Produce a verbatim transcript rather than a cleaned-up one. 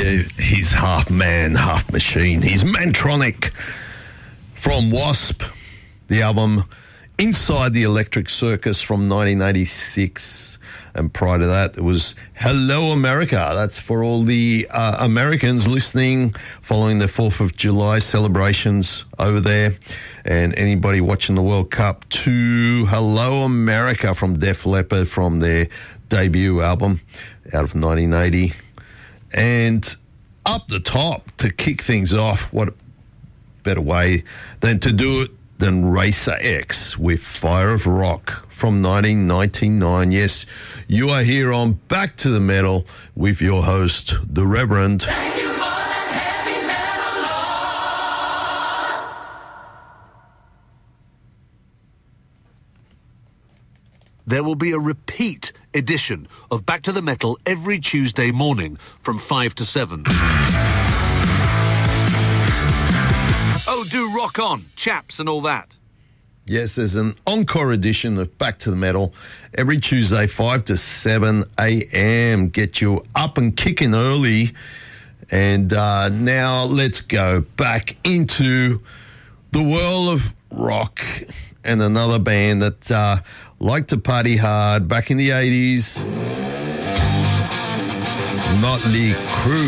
Uh, he's half man, half machine. He's Mantronic from Wasp, the album Inside the Electric Circus from nineteen eighty-six. And prior to that, it was Hello America. That's for all the uh, Americans listening following the fourth of July celebrations over there. And anybody watching the World Cup, to Hello America from Def Leppard from their debut album out of nineteen eighty. And up the top to kick things off, what better way than to do it than Racer X with Fire of Rock from nineteen ninety-nine. Yes, you are here on Back to the Metal with your host, the Reverend. Thank you for that heavy metal, Lord. There will be a repeat edition of Back to the Metal every Tuesday morning from five to seven. Oh, do rock on, chaps and all that. Yes, there's an encore edition of Back to the Metal every Tuesday, five to seven a.m. Get you up and kicking early. And uh, now let's go back into the world of rock and another band that uh, liked to party hard back in the eighties. Motley Crue.